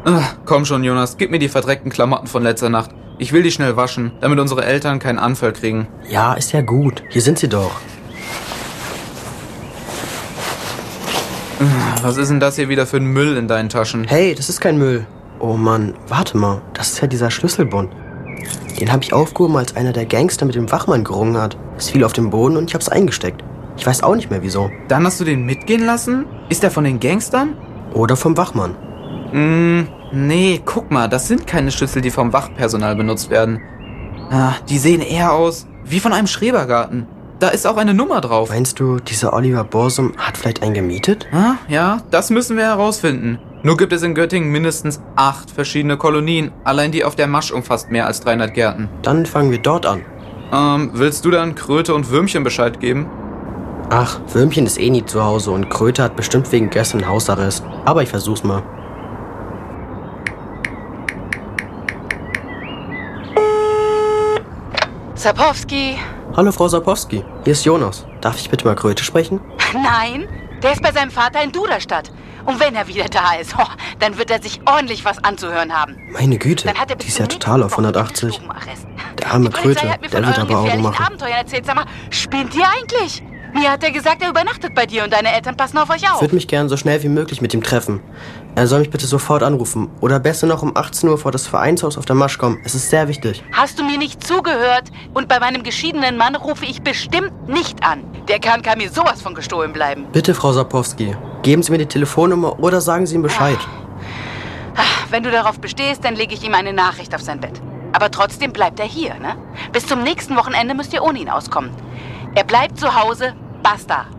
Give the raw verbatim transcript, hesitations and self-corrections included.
Ach, komm schon, Jonas, gib mir die verdreckten Klamotten von letzter Nacht. Ich will die schnell waschen, damit unsere Eltern keinen Anfall kriegen. Ja, ist ja gut. Hier sind sie doch. Was ist denn das hier wieder für ein Müll in deinen Taschen? Hey, das ist kein Müll. Oh Mann, warte mal. Das ist ja dieser Schlüsselbund. Den habe ich aufgehoben, als einer der Gangster mit dem Wachmann gerungen hat. Es fiel auf den Boden und ich hab's eingesteckt. Ich weiß auch nicht mehr wieso. Dann hast du den mitgehen lassen? Ist der von den Gangstern? Oder vom Wachmann. Mm, nee, guck mal, das sind keine Schlüssel, die vom Wachpersonal benutzt werden. Ah, die sehen eher aus wie von einem Schrebergarten. Da ist auch eine Nummer drauf. Meinst du, dieser Oliver Borsum hat vielleicht einen gemietet? Ah, ja, das müssen wir herausfinden. Nur gibt es in Göttingen mindestens acht verschiedene Kolonien. Allein die auf der Masch umfasst mehr als dreihundert Gärten. Dann fangen wir dort an. Ähm, willst du dann Kröte und Würmchen Bescheid geben? Ach, Würmchen ist eh nie zu Hause und Kröte hat bestimmt wegen gestern Hausarrest. Aber ich versuch's mal. Sapowski. Hallo, Frau Sapowski. Hier ist Jonas. Darf ich bitte mal Kröte sprechen? Nein, der ist bei seinem Vater in Duderstadt. Und wenn er wieder da ist, oh, dann wird er sich ordentlich was anzuhören haben. Meine Güte, Dann hat er die bis ist ja zum total nächsten auf hundertachtzig. Stubenarrest. Der arme Die Polizei Kröte, hat mir der von wird euren aber Augen gefährlichen machen. Abenteuern erzählt. Sag mal, spinnt ihr eigentlich? Mir hat er gesagt, er übernachtet bei dir und deine Eltern passen auf euch Ich auf. würde mich gern so schnell wie möglich mit ihm treffen. Er soll mich bitte sofort anrufen. Oder besser noch um achtzehn Uhr vor das Vereinshaus auf der Masch kommen. Es ist sehr wichtig. Hast du mir nicht zugehört? Und bei meinem geschiedenen Mann rufe ich bestimmt nicht an. Der kann, kann mir sowas von gestohlen bleiben. Bitte, Frau Sapowski, geben Sie mir die Telefonnummer oder sagen Sie ihm Bescheid. Ach, wenn du darauf bestehst, dann lege ich ihm eine Nachricht auf sein Bett. Aber trotzdem bleibt er hier, ne? Bis zum nächsten Wochenende müsst ihr ohne ihn auskommen. Er bleibt zu Hause, basta.